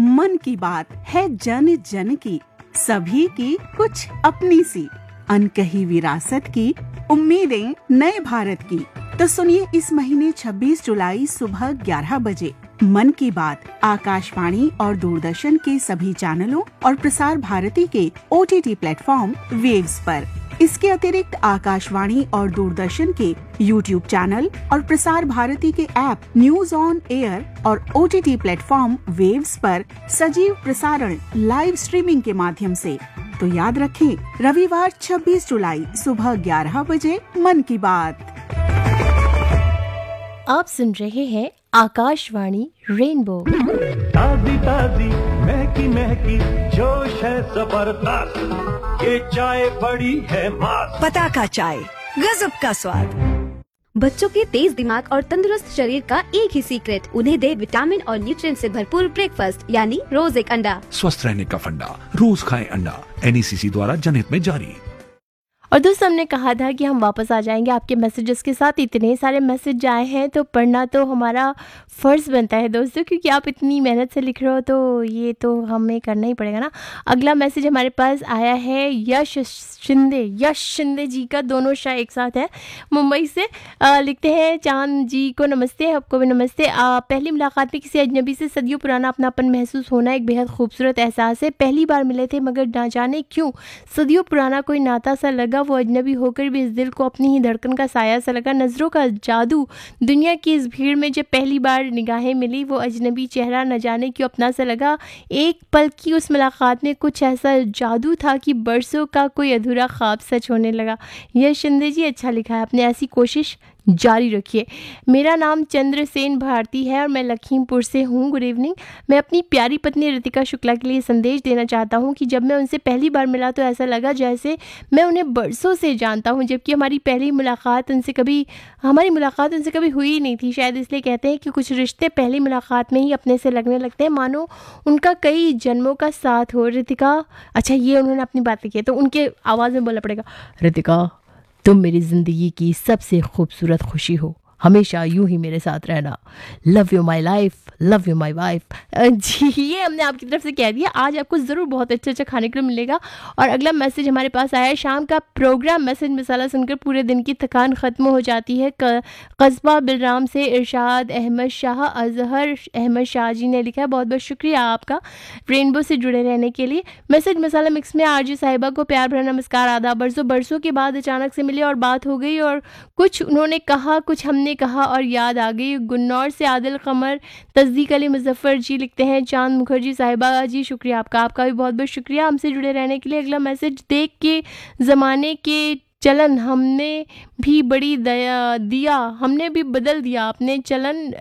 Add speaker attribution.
Speaker 1: मन की बात है जन जन की, सभी की कुछ अपनी सी, अनकही विरासत की, उम्मीदें नए भारत की। तो सुनिए इस महीने 26 जुलाई सुबह 11 बजे मन की बात आकाशवाणी और दूरदर्शन के सभी चैनलों और प्रसार भारती के OTT प्लेटफॉर्म वेव्स पर। इसके अतिरिक्त आकाशवाणी और दूरदर्शन के YouTube चैनल और प्रसार भारती के ऐप न्यूज ऑन एयर और OTT प्लेटफॉर्म वेव्स पर सजीव प्रसारण लाइव स्ट्रीमिंग के माध्यम से। तो याद रखें, रविवार 26 जुलाई सुबह 11 बजे मन की बात।
Speaker 2: आप सुन रहे हैं आकाशवाणी रेनबो।
Speaker 3: ताजी ताजी महकी महकी जोश है जबरदस्त, ये चाय बड़ी है मस्त।
Speaker 4: पताका चाय, गजब का स्वाद।
Speaker 5: बच्चों के तेज दिमाग और तंदुरुस्त शरीर का एक ही सीक्रेट, उन्हें दे विटामिन और न्यूट्रिएंट से भरपूर ब्रेकफास्ट, यानी रोज एक अंडा।
Speaker 6: स्वस्थ रहने का फंडा, रोज खाएं अंडा। NECC द्वारा जनहित में जारी।
Speaker 2: और दोस्तों, हमने कहा था कि हम वापस आ जाएंगे आपके मैसेजेस के साथ। इतने सारे मैसेज आए हैं तो पढ़ना तो हमारा फ़र्ज़ बनता है दोस्तों, क्योंकि आप इतनी मेहनत से लिख रहे हो तो ये तो हमें करना ही पड़ेगा ना। अगला मैसेज हमारे पास आया है यश शिंदे जी का, दोनों शाह एक साथ है, मुंबई से। लिखते हैं, चांद जी को नमस्ते, आपको भी नमस्ते। पहली मुलाकात में किसी अजनबी से सदियों पुराना अपनापन महसूस होना एक बेहद खूबसूरत एहसास है। पहली बार मिले थे मगर ना जाने क्यों सदियों पुराना कोई नाता सा लगा। वो अजनबी होकर भी इस दिल को अपनी ही धड़कन का साया सा लगा। नज़रों का जादू, दुनिया की इस भीड़ में जब पहली बार निगाहें मिली, वो अजनबी चेहरा न जाने क्यों अपना सा लगा। एक पल की उस मुलाकात में कुछ ऐसा जादू था कि बरसों का कोई अधूरा ख्वाब सच होने लगा। यह शिंदे जी, अच्छा लिखा है आपने, ऐसी कोशिश जारी रखिए। मेरा नाम चंद्रसेन भारती है और मैं लखीमपुर से हूँ। Good evening. मैं अपनी प्यारी पत्नी रितिका शुक्ला के लिए संदेश देना चाहता हूँ कि जब मैं उनसे पहली बार मिला तो ऐसा लगा जैसे मैं उन्हें बरसों से जानता हूँ, जबकि हमारी मुलाकात उनसे कभी हुई ही नहीं थी। शायद इसलिए कहते हैं कि कुछ रिश्ते पहली मुलाकात में ही अपने से लगने लगते हैं, मानो उनका कई जन्मों का साथ हो। रितिका, अच्छा ये उन्होंने अपनी बात लिखी है तो उनके आवाज़ में बोलना पड़ेगा। रितिका, तुम मेरी ज़िंदगी की सबसे खूबसूरत खुशी हो, हमेशा यूं ही मेरे साथ रहना। Love you my life, love you my wife. जी, ये हमने आपकी तरफ से कह दिया। आज आपको ज़रूर बहुत अच्छा खाने को मिलेगा। और अगला मैसेज हमारे पास आया है, शाम का प्रोग्राम मैसेज मसाला सुनकर पूरे दिन की थकान ख़त्म हो जाती है। कस्बा बिलराम से इरशाद अहमद शाह, अजहर अहमद शाह जी ने लिखा है। बहुत बहुत शुक्रिया आपका रेनबो से जुड़े रहने के लिए। मैसेज मसाला मिक्स में आरजे साहिबा को प्यार भरा नमस्कार, आदाब। बरसों के बाद अचानक से मिले और बात हो गई, और कुछ उन्होंने कहा, कुछ हमने कहा और याद आ गई। गुन्नौर से आदिल कमर, तस्दीक अली मुजफ्फर जी लिखते हैं, चांद मुखर्जी साहिबा जी शुक्रिया आपका भी बहुत बहुत शुक्रिया हमसे जुड़े रहने के लिए। अगला मैसेज, देख के ज़माने के चलन हमने भी बदल दिया, अपने चलन